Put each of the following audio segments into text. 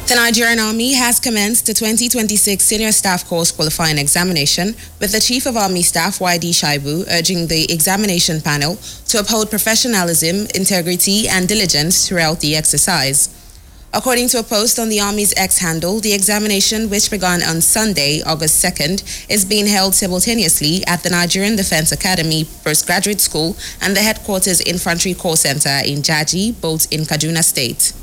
The Nigerian Army has commenced the 2026 Senior Staff Course Qualifying Examination, with the Chief of Army Staff, YD Shaibu, urging the examination panel to uphold professionalism, integrity, and diligence throughout the exercise. According to a post on the Army's X handle, the examination, which began on Sunday, August 2nd, is being held simultaneously at the Nigerian Defense Academy Postgraduate School and the Headquarters Infantry Corps Center in Jaji, both in Kaduna State.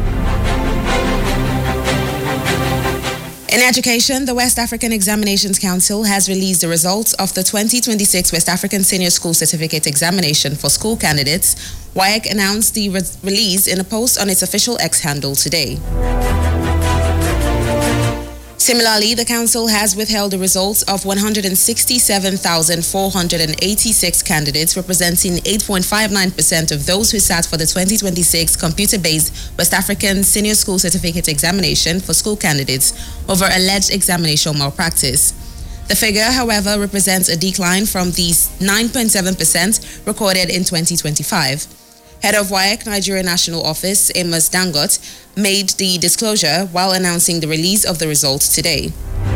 In education, the West African Examinations Council has released the results of the 2026 West African Senior School Certificate Examination for school candidates. WAEC announced the release in a post on its official X handle today. Similarly, the Council has withheld the results of 167,486 candidates, representing 8.59% of those who sat for the 2026 computer-based West African Senior School Certificate Examination for school candidates over alleged examination malpractice. The figure, however, represents a decline from the 9.7% recorded in 2025. Head of WAEC Nigeria National Office, Amos Dangot, made the disclosure while announcing the release of the results today.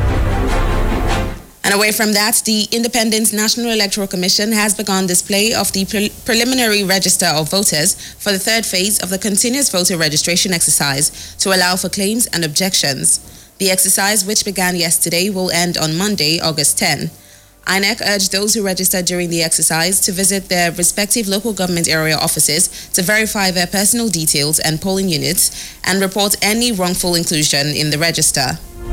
And away from that, the Independent National Electoral Commission has begun display of the preliminary register of voters for the third phase of the continuous voter registration exercise to allow for claims and objections. The exercise, which began yesterday, will end on Monday, August 10. INEC urged those who registered during the exercise to visit their respective local government area offices to verify their personal details and polling units and report any wrongful inclusion in the register.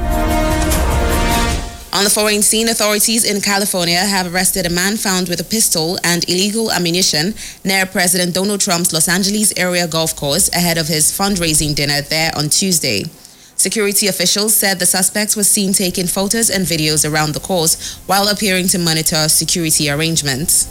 On the foreign scene, authorities in California have arrested a man found with a pistol and illegal ammunition near President Donald Trump's Los Angeles area golf course ahead of his fundraising dinner there on Tuesday. Security officials said the suspect was seen taking photos and videos around the course while appearing to monitor security arrangements.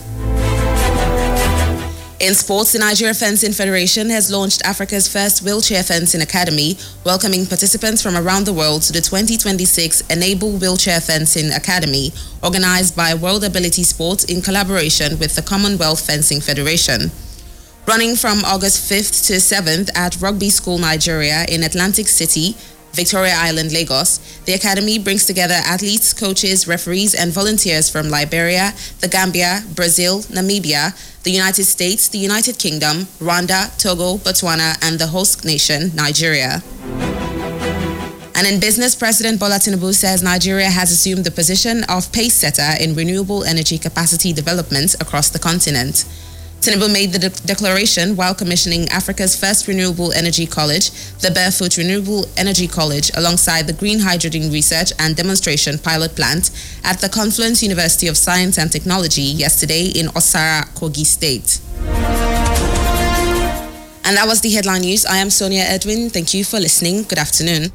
In sports, the Nigeria Fencing Federation has launched Africa's first wheelchair fencing academy, welcoming participants from around the world to the 2026 Enable Wheelchair Fencing Academy, organized by World Ability Sports in collaboration with the Commonwealth Fencing Federation. Running from August 5th to 7th at Rugby School Nigeria in Atlantic City, Victoria Island, Lagos, the academy brings together athletes, coaches, referees, and volunteers from Liberia, the Gambia, Brazil, Namibia, the United States, the United Kingdom, Rwanda, Togo, Botswana, and the host nation, Nigeria. And in business, President Bola Tinubu says Nigeria has assumed the position of pace setter in renewable energy capacity development across the continent. Tinubu made the declaration while commissioning Africa's first renewable energy college, the Barefoot Renewable Energy College, alongside the Green Hydrogen Research and Demonstration Pilot Plant at the Confluence University of Science and Technology yesterday in Osara, Kogi State. And that was the headline news. I am Sonia Edwin. Thank you for listening. Good afternoon.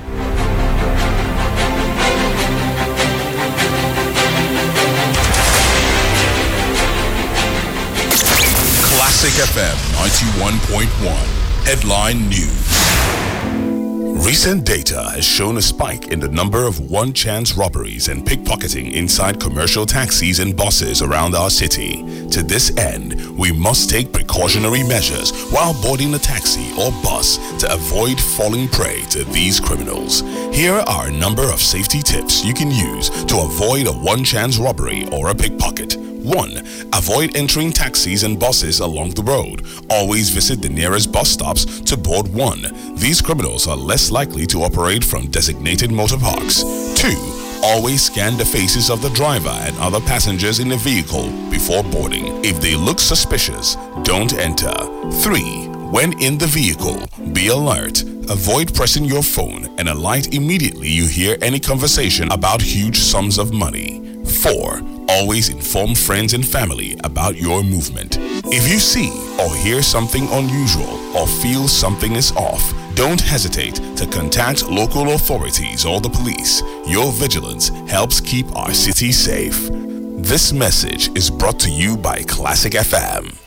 Classic FM 91.1 Headline News. Recent data has shown a spike in the number of one-chance robberies and pickpocketing inside commercial taxis and buses around our city. To this end, we must take precautionary measures while boarding a taxi or bus to avoid falling prey to these criminals. Here are a number of safety tips you can use to avoid a one-chance robbery or a pickpocket. 1. Avoid entering taxis and buses along the road. Always visit the nearest bus stops to board one. These criminals are less likely to operate from designated motor parks. 2. Always scan the faces of the driver and other passengers in the vehicle before boarding. If they look suspicious, don't enter. 3. When in the vehicle, be alert. Avoid pressing your phone and alight immediately you hear any conversation about huge sums of money. 4. Always inform friends and family about your movement. If you see or hear something unusual or feel something is off, don't hesitate to contact local authorities or the police. Your vigilance helps keep our city safe. This message is brought to you by Classic FM.